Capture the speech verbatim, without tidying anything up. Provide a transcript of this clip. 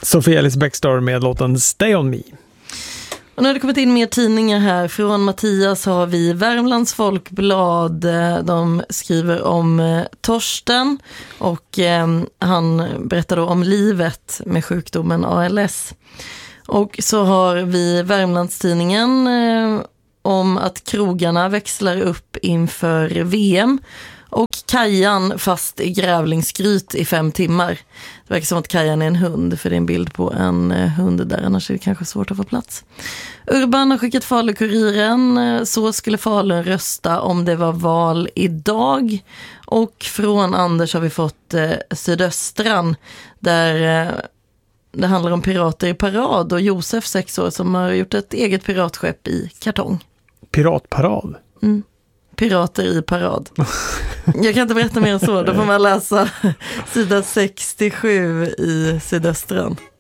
Sofia Alice Bäckstad med låten Stay On Me. Och nu har det kommit in mer tidningar här. Från Mattias har vi Värmlands Folkblad. De skriver om Torsten och eh, han berättar då om livet med sjukdomen A L S. Och så har vi Värmlandstidningen eh, om att krogarna växlar upp inför V M. Och Kajan fast i grävlingsgryt i fem timmar. Det verkar som att Kajan är en hund, för det är en bild på en hund där, annars är det kanske svårt att få plats. Urban har skickat Falu-Kuriren. Så skulle Falun rösta om det var val idag. Och från Anders har vi fått eh, Sydöstran, där eh, det handlar om pirater i parad och Josef, sex år, som har gjort ett eget piratskepp i kartong. Piratparad? Mm. Pirater i parad. Jag kan inte berätta mer än så. Då får man läsa sida sextiosju i Sydöstran.